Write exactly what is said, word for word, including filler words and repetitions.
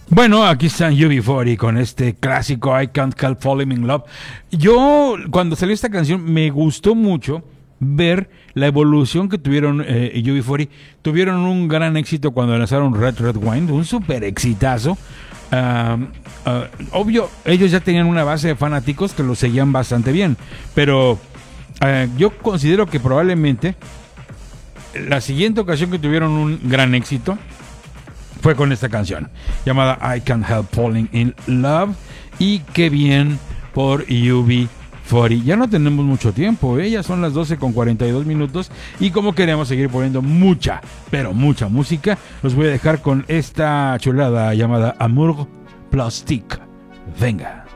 Bueno, aquí están U B cuarenta con este clásico I Can't Help Falling in Love. Yo, cuando salió esta canción, me gustó mucho ver la evolución que tuvieron eh, U B cuarenta. Tuvieron un gran éxito cuando lanzaron Red Red Wine, un súper exitazo. Uh, uh, obvio, ellos ya tenían una base de fanáticos que lo seguían bastante bien, pero uh, yo considero que probablemente la siguiente ocasión que tuvieron un gran éxito fue con esta canción llamada I Can't Help Falling in Love. Y qué bien por U B cuarenta. Ya no tenemos mucho tiempo, ¿eh? Ya son las doce con cuarenta y dos minutos. Y como queremos seguir poniendo mucha, pero mucha música, los voy a dejar con esta chulada llamada Amour Plastique. Venga.